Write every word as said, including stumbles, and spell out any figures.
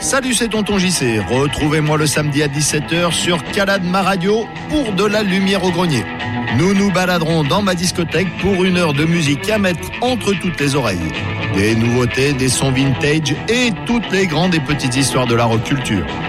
Salut, c'est Tonton J C. Retrouvez-moi le samedi à dix-sept heures sur Calade Ma Radio pour de la lumière au grenier. Nous nous baladerons dans ma discothèque pour une heure de musique à mettre entre toutes les oreilles. Des nouveautés, des sons vintage et toutes les grandes et petites histoires de la rock culture.